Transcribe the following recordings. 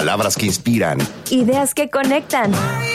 Palabras que inspiran. Ideas que conectan.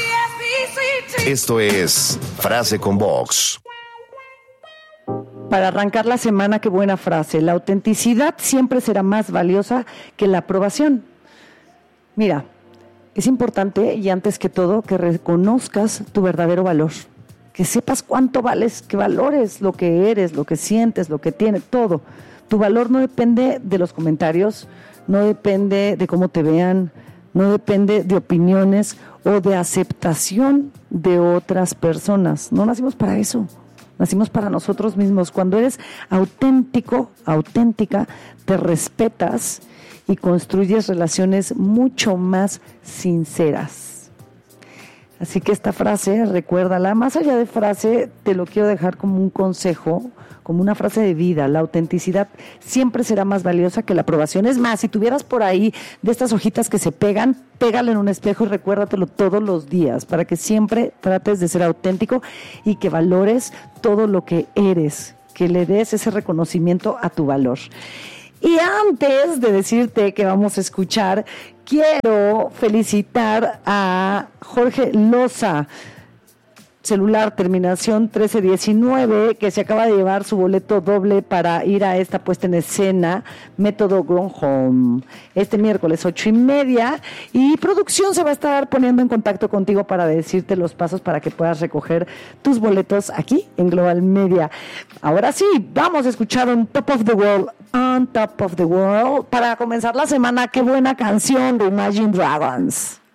Esto es Frase con Vox. Para arrancar la semana, qué buena frase. La autenticidad siempre será más valiosa que la aprobación. Mira, es importante y antes que todo que reconozcas tu verdadero valor. Que sepas cuánto vales, que valores lo que eres, lo que sientes, lo que tienes, todo. Tu valor no depende de los comentarios, no depende de cómo te vean, no depende de opiniones o de aceptación de otras personas. No nacimos para eso, nacimos para nosotros mismos. Cuando eres auténtico, auténtica, te respetas y construyes relaciones mucho más sinceras. Así que esta frase, recuérdala, más allá de frase, te lo quiero dejar como un consejo, como una frase de vida. La autenticidad siempre será más valiosa que la aprobación. Es más, si tuvieras por ahí de estas hojitas que se pegan, pégalo en un espejo y recuérdatelo todos los días para que siempre trates de ser auténtico y que valores todo lo que eres, que le des ese reconocimiento a tu valor. Y antes de decirte que vamos a escuchar, quiero felicitar a Jorge Loza, celular terminación 1319, que se acaba de llevar su boleto doble para ir a esta puesta en escena, Método Grown Home, este miércoles 8:30, y producción se va a estar poniendo en contacto contigo para decirte los pasos para que puedas recoger tus boletos aquí en Global Media. Ahora sí, vamos a escuchar On Top of the World, On Top of the World, para comenzar la semana. Qué buena canción de Imagine Dragons.